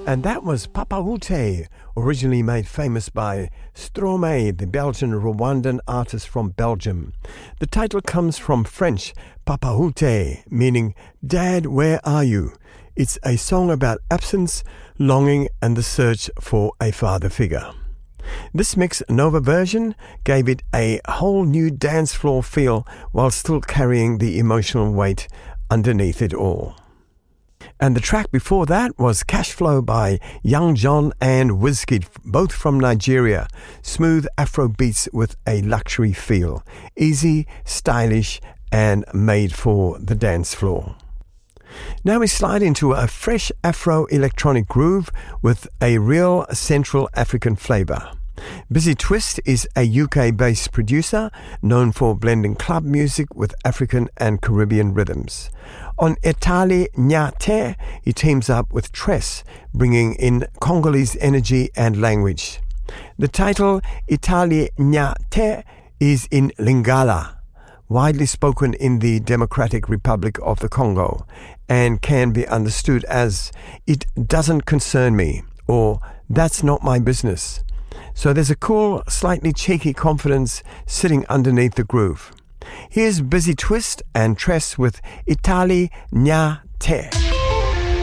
And that was Papa Wote, originally made famous by Stromae, the Belgian-Rwandan artist from Belgium. The title comes from French, Papa Wote, meaning, Dad, where are you? It's a song about absence, longing, and the search for a father figure. This Mix Nova version gave it a whole new dance floor feel while still carrying the emotional weight underneath it all. And the track before that was Cash Flow by Young John and Wizkid, both from Nigeria. Smooth Afro beats with a luxury feel. Easy, stylish, and made for the dance floor. Now we slide into a fresh Afro electronic groove with a real Central African flavor. Busy Twist is a UK-based producer known for blending club music with African and Caribbean rhythms. On Etali Nyate, he teams up with Tress, bringing in Congolese energy and language. The title Etali Nyate is in Lingala, widely spoken in the Democratic Republic of the Congo, and can be understood as "It doesn't concern me" or "That's not my business." So there's a cool, slightly cheeky confidence sitting underneath the groove. Here's Busy Twist and Tress with Etali Nyate.